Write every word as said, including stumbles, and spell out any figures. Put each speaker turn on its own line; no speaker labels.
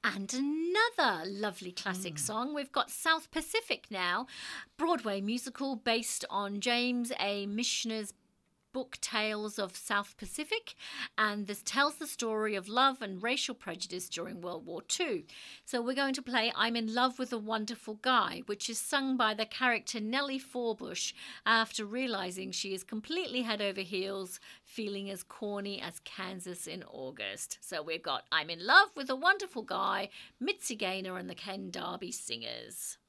And another lovely classic
Mm.
song. We've got South Pacific now, Broadway musical based on James A. Michener's book Tales of South Pacific, and this tells the story of love and racial prejudice during World War Two. So we're going to play I'm in Love with a Wonderful Guy, which is sung by the character Nellie Forbush after realizing she is completely head over heels, feeling as corny as Kansas in August. So we've got I'm in Love with a Wonderful Guy, Mitzi Gaynor and the Ken Darby Singers.